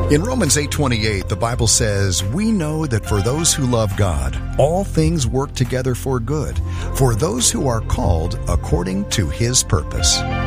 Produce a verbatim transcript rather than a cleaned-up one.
In Romans eight twenty-eight, the Bible says, "We know that for those who love God, all things work together for good, for those who are called according to His purpose."